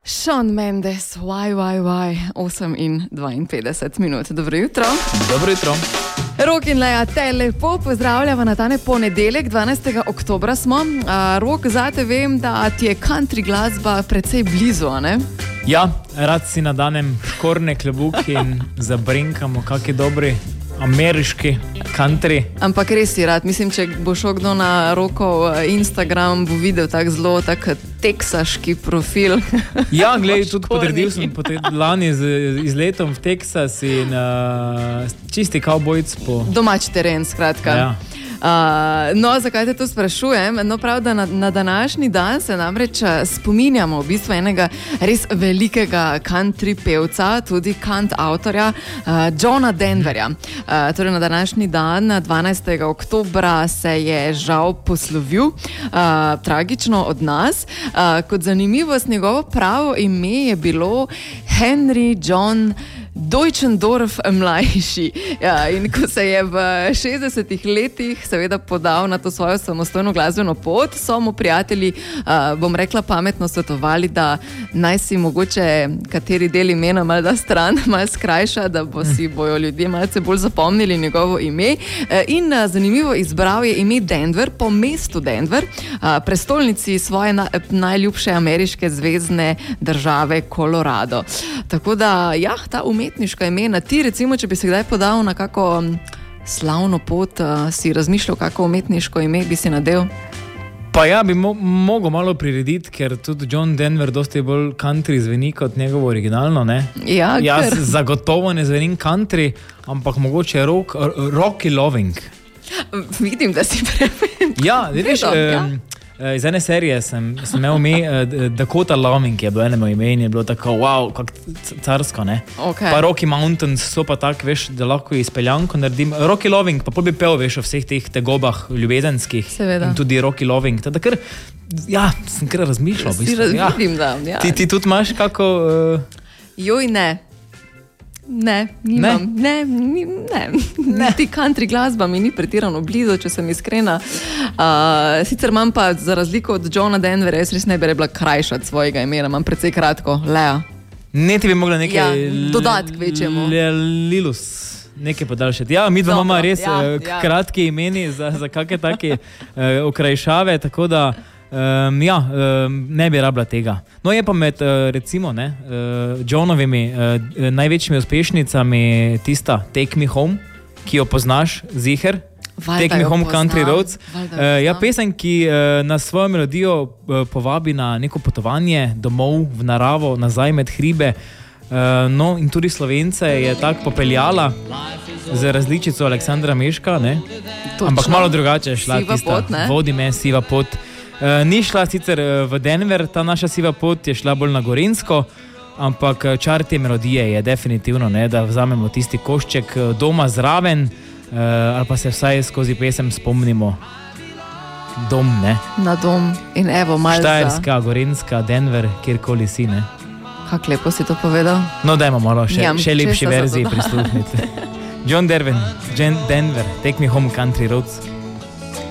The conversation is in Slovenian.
Shawn Mendes, why, 8:52 minut. Dobro jutro. Dobro jutro. Rok in Lea te lepo pozdravljava na tane ponedeljek, 12. oktobra smo. Rok, zate vem, da ti je country glasba precej blizu, a ne? Ja, rad si nadanem škorne klebuki in zabrinkamo kaki dobri ameriški country. Ampak res si rad, mislim, če bo šel kdo na Rokov Instagram, bo videl tak zelo tak teksaški profil. Ja, glej, tudi podredil sem lani z izletom v Teksas in čisti kavbojc po... Domač teren, skratka. Ja. No, zakaj te to sprašujem? No, prav, da na današnji dan se namreč spominjamo v bistvu enega res velikega country pevca, tudi kant avtorja, Johna Denverja. Torej, na današnji dan, 12. oktobra, se je žal poslovil tragično od nas. Kot zanimivost, njegovo pravo ime je bilo Henry John Deutschendorf mlajši. Ja, in ko se je v 60-ih letih seveda podal na to svojo samostojno glasbeno pot, so mu prijatelji, bom rekla, pametno svetovali, da naj si mogoče kateri del imena malo da stran, malo skrajša, da bojo ljudje malce bolj zapomnili njegovo ime. In zanimivo, izbral je ime Denver po mestu Denver, prestolnici svoje najljubše ameriške zvezne države Colorado. Tako da, ja, ta umetniška imena. Ti, recimo, če bi se kdaj podal na kako slavno pot, si razmišljal, kako umetniško ime bi si nadel? Pa ja, bi mogel malo prirediti, ker tudi John Denver dosti bolj country zveni kot njegovo originalno, ne? Ja, jaz zagotovo ne zvenim country, ampak mogoče Rocky Loving. Vidim, da si preveč. Ja, veš, iz ene serije sem imel ime Dakota Loving, je bilo eno ime in je bilo tako, wow, kak carsko, ne? Okay. Pa Rocky Mountains so pa tak, veš, da lahko izpeljanko naredim. Rocky Loving, pa pol bi pel, veš, o vseh teh tegobah ljubezenskih. Seveda. In tudi Rocky Loving. Teda kar, ja, sem kar razmišljal. Si vidim, da. Ja. Ti tudi imaš kako... Joj, ne. Ne, nimam. Ne. Ti country glasba mi ni pretirano blizu, če sem iskrena. Sicer imam pa, za razliko od Johna Denvera, jaz res ne bi bila krajša od svojega imena, imam precej kratko, Lea. Ne, ti bi mogla nekaj... Ja, dodatk večjemu. Lilus. Nekaj podaljšati. Ja, mi dva imamo res kratki imeni za kakve take okrajšave, tako da ne bi rabila tega. No, je pa med, recimo, Johnovimi največjimi uspešnicami tista Take Me Home, ki jo poznaš, ziher. Take Me Home, Country Roads. Ja, pesem, ki nas svojo melodijo povabi na neko potovanje domov v naravo, nazaj med hribe. No, in tudi Slovence je tako popeljala z različico Aleksandra Meška, ne? Ampak malo drugače je šla tista. Vodi me, siva pot. Ni šla sicer v Denver, ta naša siva pot je šla bolj na Gorenjsko, ampak čar te melodije je definitivno, ne, da vzamemo tisti košček doma zraven, ali pa se vsaj skozi pesem spomnimo dom, ne. Na dom in evo malce. Štajerska, Gorenjska, Denver, kjerkoli si, ne. Kako lepo si to povedal. No, dajmo malo še lepši verziji prisluhniti. John Denver, Take Me Home, Country Roads.